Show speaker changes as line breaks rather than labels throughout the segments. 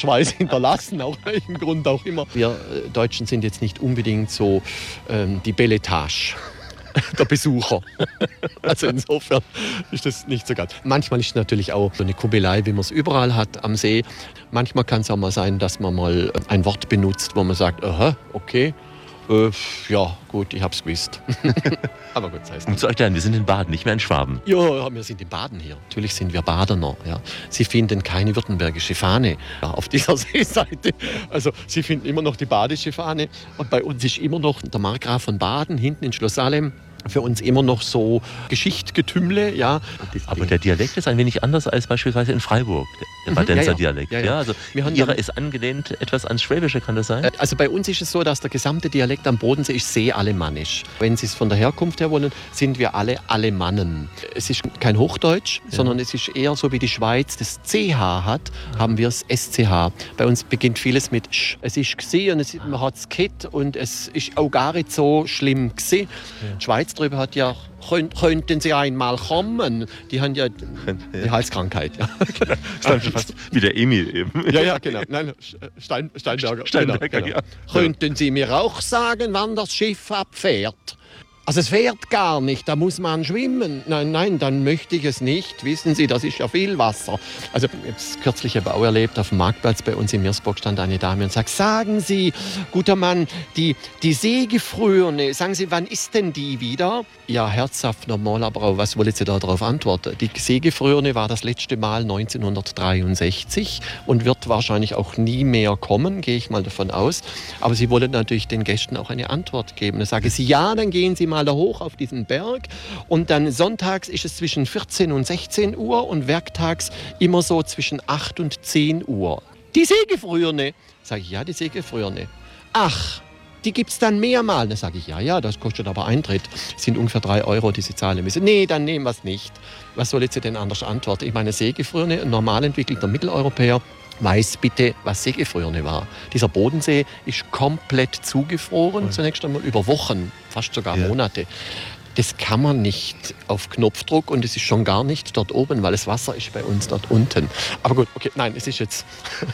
Schweiß hinterlassen, auch welchem Grund auch immer. Wir Deutschen sind jetzt nicht unbedingt so die Beletage der Besucher. Also insofern ist das nicht so ganz. Manchmal ist es natürlich auch so eine Kuppelei, wie man es überall hat am See. Manchmal kann es auch mal sein, dass man mal ein Wort benutzt, wo man sagt, aha, okay, ja, gut, ich hab's gewusst. Aber gut, das heißt
Um zu erklären, wir sind in Baden, nicht mehr in Schwaben.
Ja, wir sind in Baden hier. Natürlich sind wir Badener. Ja. Sie finden keine württembergische Fahne auf dieser Seeseite. Also Sie finden immer noch die badische Fahne. Und bei uns ist immer noch der Markgraf von Baden hinten in Schloss Salem. Für uns immer noch so Geschichtgetümmle, ja.
Aber der Dialekt ist ein wenig anders als beispielsweise in Freiburg, der Badenser Dialekt.
Ja.
Also Ihrer ist angelehnt etwas ans Schwäbische, kann das sein?
Also bei uns ist es so, dass der gesamte Dialekt am Bodensee ist seealemannisch. Wenn Sie es von der Herkunft her wollen, sind wir alle Alemannen. Es ist kein Hochdeutsch, sondern es ist eher so, wie die Schweiz das CH hat, haben wir das SCH. Bei uns beginnt vieles mit Sch. Es ist gsi und man hat es gehört und es ist auch gar nicht so schlimm gsi. Die Schweiz drüber hat ja, könnten Sie einmal kommen? Die haben ja die Halskrankheit. Ja.
Stand schon fast wie der Emil eben.
Ja, genau. Nein, Steinberger. Genau.
Ja.
Könnten Sie mir auch sagen, wann das Schiff abfährt? Also es fährt gar nicht, da muss man schwimmen. Nein, dann möchte ich es nicht. Wissen Sie, das ist ja viel Wasser. Also ich habe es kürzlich auch erlebt, auf dem Marktplatz bei uns in Meersburg stand eine Dame und sagt, sagen Sie, guter Mann, die Sägefröhne, sagen Sie, wann ist denn die wieder? Ja, herzhaft normal, aber was wollen Sie da darauf antworten? Die Sägefröhne war das letzte Mal 1963 und wird wahrscheinlich auch nie mehr kommen, gehe ich mal davon aus. Aber Sie wollen natürlich den Gästen auch eine Antwort geben. Dann sage ich, ja, dann gehen Sie mal da hoch auf diesen Berg und dann sonntags ist es zwischen 14 und 16 Uhr und werktags immer so zwischen 8 und 10 Uhr. Die Sägefröhne, sage ich, ja, die Sägefröhne. Ach, die gibt es dann mehrmal. Dann sage ich, ja, das kostet aber Eintritt. Das sind ungefähr 3 Euro, die Sie zahlen müssen. Nee, dann nehmen wir es nicht. Was soll jetzt denn anders antworten? Ich meine, Sägefröhne, ein normal entwickelter Mitteleuropäer, weiß bitte, was Sägefröhne war. Dieser Bodensee ist komplett zugefroren, zunächst einmal über Wochen, fast sogar Monate. Das kann man nicht auf Knopfdruck und es ist schon gar nicht dort oben, weil das Wasser ist bei uns dort unten. Aber gut, okay, nein, es ist jetzt...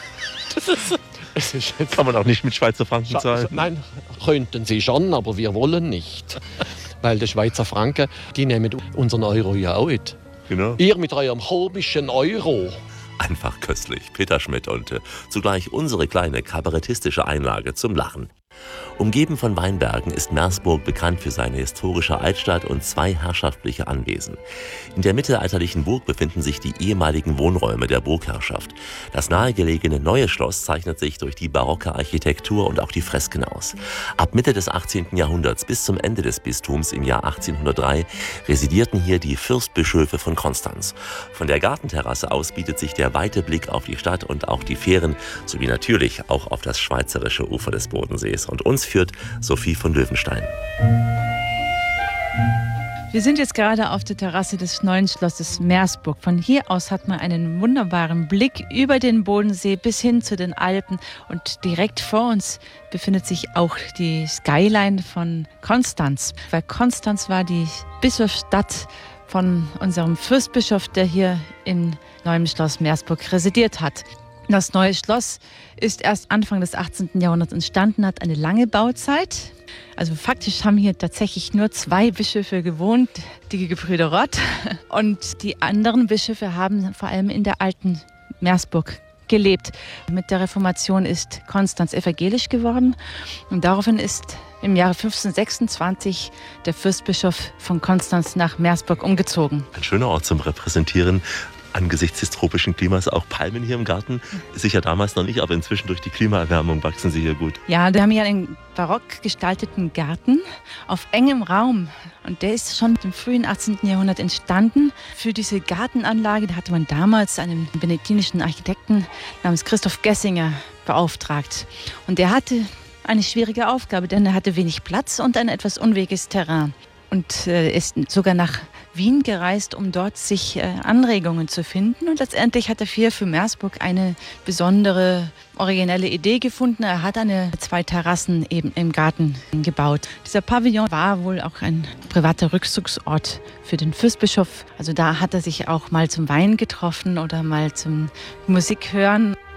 Kann man auch nicht mit Schweizer Franken zahlen?
Nein, könnten Sie schon, aber wir wollen nicht. Weil die Schweizer Franken, die nehmen unseren Euro ja auch nicht.
Genau.
Ihr mit eurem komischen Euro.
Einfach köstlich. Peter Schmidt und zugleich unsere kleine kabarettistische Einlage zum Lachen. Umgeben von Weinbergen ist Meersburg bekannt für seine historische Altstadt und 2 herrschaftliche Anwesen. In der mittelalterlichen Burg befinden sich die ehemaligen Wohnräume der Burgherrschaft. Das nahegelegene Neue Schloss zeichnet sich durch die barocke Architektur und auch die Fresken aus. Ab Mitte des 18. Jahrhunderts bis zum Ende des Bistums im Jahr 1803 residierten hier die Fürstbischöfe von Konstanz. Von der Gartenterrasse aus bietet sich der weite Blick auf die Stadt und auch die Fähren, sowie natürlich auch auf das schweizerische Ufer des Bodensees. Und uns führt Sophie von Löwenstein.
Wir sind jetzt gerade auf der Terrasse des neuen Schlosses Meersburg. Von hier aus hat man einen wunderbaren Blick über den Bodensee bis hin zu den Alpen. Und direkt vor uns befindet sich auch die Skyline von Konstanz. Weil Konstanz war die Bischofsstadt von unserem Fürstbischof, der hier im neuen Schloss Meersburg residiert hat. Das neue Schloss ist erst Anfang des 18. Jahrhunderts entstanden, hat eine lange Bauzeit. Also faktisch haben hier tatsächlich nur 2 Bischöfe gewohnt, die Gebrüder Rott. Und die anderen Bischöfe haben vor allem in der alten Meersburg gelebt. Mit der Reformation ist Konstanz evangelisch geworden und daraufhin ist im Jahre 1526 der Fürstbischof von Konstanz nach Meersburg umgezogen.
Ein schöner Ort zum Repräsentieren. Angesichts des tropischen Klimas auch Palmen hier im Garten. Sicher damals noch nicht, aber inzwischen durch die Klimaerwärmung wachsen sie hier gut.
Ja, wir haben hier einen barock gestalteten Garten auf engem Raum. Und der ist schon im frühen 18. Jahrhundert entstanden. Für diese Gartenanlage da hatte man damals einen benediktinischen Architekten namens Christoph Gessinger beauftragt. Und der hatte eine schwierige Aufgabe, denn er hatte wenig Platz und ein etwas unweges Terrain. Und ist sogar nach Wien gereist, um dort sich Anregungen zu finden. Und letztendlich hat er hier für Meersburg eine besondere, originelle Idee gefunden. Er hat 2 Terrassen eben im Garten gebaut. Dieser Pavillon war wohl auch ein privater Rückzugsort für den Fürstbischof. Also da hat er sich auch mal zum Wein getroffen oder mal zum Musik hören.